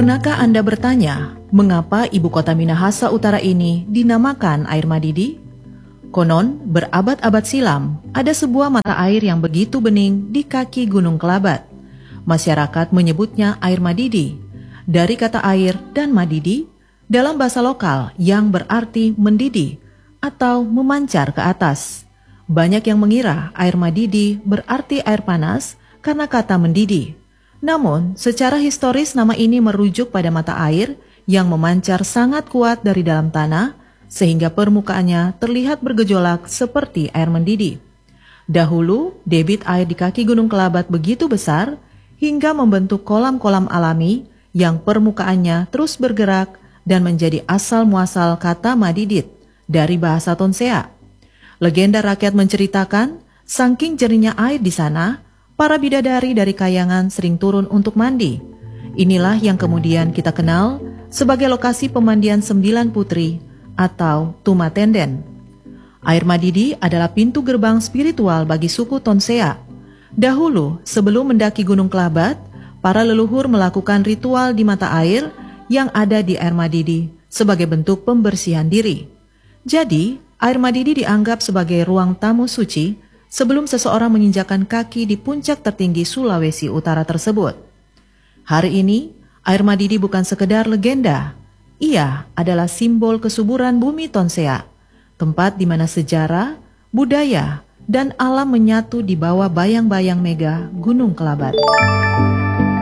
Pernahkah Anda bertanya, mengapa ibu kota Minahasa Utara ini dinamakan Air Madidi? Konon, berabad-abad silam, ada sebuah mata air yang begitu bening di kaki Gunung Kelabat. Masyarakat menyebutnya Air Madidi, dari kata air dan madidi, dalam bahasa lokal yang berarti mendidih atau memancar ke atas. Banyak yang mengira air madidi berarti air panas karena kata mendidih. Namun, secara historis nama ini merujuk pada mata air yang memancar sangat kuat dari dalam tanah, sehingga permukaannya terlihat bergejolak seperti air mendidih. Dahulu, debit air di kaki Gunung Kelabat begitu besar, hingga membentuk kolam-kolam alami yang permukaannya terus bergerak dan menjadi asal-muasal kata madidit dari bahasa Tonsea. Legenda rakyat menceritakan, saking jernihnya air di sana, para bidadari dari Kayangan sering turun untuk mandi. Inilah yang kemudian kita kenal sebagai lokasi pemandian 9 putri atau Tumatenden. Air Madidi adalah pintu gerbang spiritual bagi suku Tonsea. Dahulu, sebelum mendaki Gunung Kelabat, para leluhur melakukan ritual di mata air yang ada di Air Madidi sebagai bentuk pembersihan diri. Jadi, Air Madidi dianggap sebagai ruang tamu suci sebelum seseorang menginjakkan kaki di puncak tertinggi Sulawesi Utara tersebut. Hari ini, Air Madidi bukan sekedar legenda. Ia adalah simbol kesuburan bumi Tonsea, tempat di mana sejarah, budaya, dan alam menyatu di bawah bayang-bayang mega Gunung Kelabat.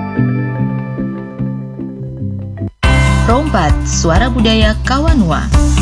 Rompat, suara budaya Kawanua.